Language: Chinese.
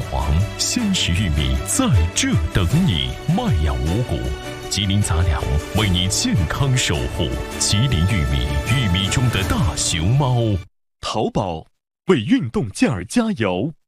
黄，鲜食玉米在这等你。麦芽五谷，吉林杂粮为你健康守护。吉林玉米，玉米中的大熊猫。 淘宝为运动健儿加油。